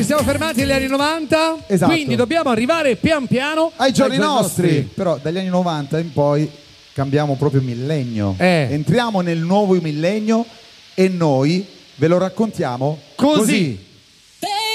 Siamo fermati agli anni 90, esatto. Quindi dobbiamo arrivare pian piano ai giorni nostri. Però dagli anni 90 in poi cambiamo proprio millennio. Entriamo nel nuovo millennio e noi ve lo raccontiamo così.